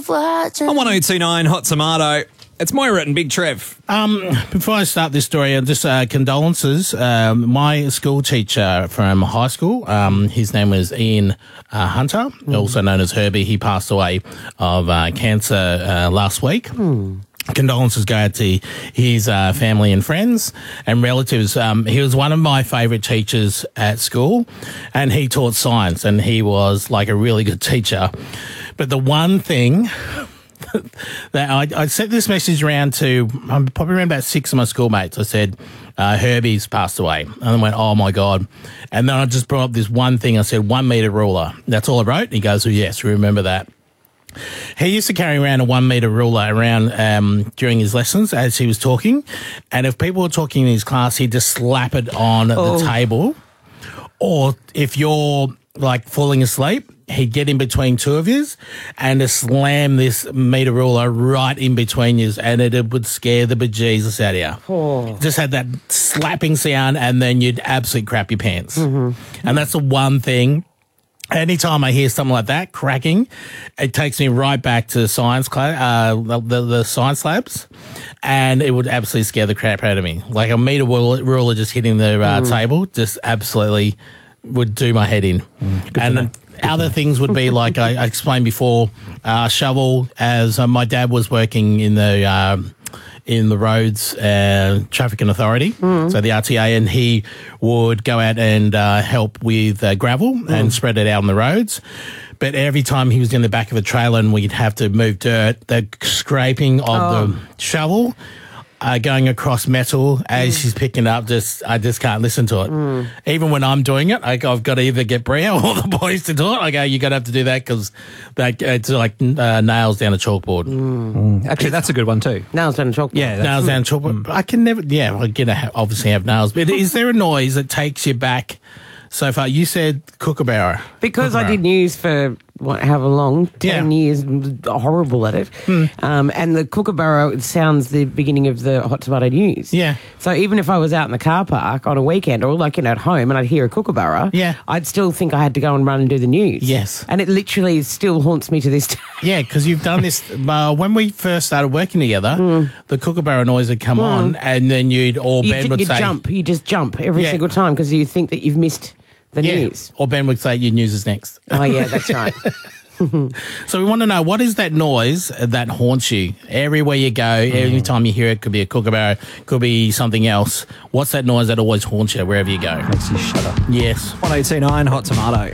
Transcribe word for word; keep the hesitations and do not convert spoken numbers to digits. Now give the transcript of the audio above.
keep watching. On one oh two nine Hot Tomato, it's Moira and Big Trev. Um, before I start this story, uh, just uh, condolences. Um, my school teacher from high school, um, his name was Ian uh, Hunter, mm. also known as Herbie. He passed away of uh, cancer uh, last week. Mm. Condolences go out to his uh, family and friends and relatives. Um, he was one of my favourite teachers at school, and he taught science, and he was like a really good teacher. But the one thing that I, I sent this message around to um, probably around about six of my schoolmates. I said, uh, Herbie's passed away. And I went, oh, my God. And then I just brought up this one thing. I said, one metre ruler. That's all I wrote. And he goes, oh, yes, remember that. He used to carry around a one metre ruler around um, during his lessons as he was talking. And if people were talking in his class, he'd just slap it on oh. the table. Or if you're, like, falling asleep, he'd get in between two of yous and just slam this metre ruler right in between yous, and it, it would scare the bejesus out of you. Oh. Just had that slapping sound, and then you'd absolutely crap your pants. Mm-hmm. And that's the one thing. Anytime I hear something like that cracking, it takes me right back to science class, uh, the, the science labs, and it would absolutely scare the crap out of me. Like a metre ruler just hitting the uh, mm. table, just absolutely would do my head in. Mm, and other things would be like I, I explained before, uh, shovel. As uh, my dad was working in the um, in the roads uh, traffic and authority, mm. so the R T A, and he would go out and uh, help with uh, gravel mm. and spread it out on the roads. But every time he was in the back of a trailer and we'd have to move dirt, the scraping of oh. the shovel Uh, going across metal as mm. she's picking up, just I just can't listen to it. Mm. Even when I'm doing it, I, I've got to either get Bria or the boys to do it. I go, you got to have to do that because that it's like uh, nails down a chalkboard. Mm. Mm. Actually, that's a good one too. Nails down a chalkboard. Yeah, nails down a chalkboard. Mm. I can never. Yeah, I get to obviously have nails. But is there a noise that takes you back so far? You said kookaburra. Because kookaburra. I did news for what, however long, ten yeah. years, horrible at it. Mm. Um, and the kookaburra sounds the beginning of the Hot Tomato News. Yeah. So even if I was out in the car park on a weekend or like, you know, at home and I'd hear a kookaburra, yeah. I'd still think I had to go and run and do the news. Yes. And it literally still haunts me to this day. Yeah, because you've done this, uh, when we first started working together, mm. the kookaburra noise would come mm. on, and then you'd, or you Ben d- would you'd say... jump, you just jump every yeah. single time because you think that you've missed the yeah. news. Or Ben would say, your news is next. Oh, yeah, that's right. So we want to know, what is that noise that haunts you? Everywhere you go, mm. every time you hear it, could be a kookaburra, could be something else. What's that noise that always haunts you wherever you go? Makes you shudder. Yes. one oh two nine Hot Tomato.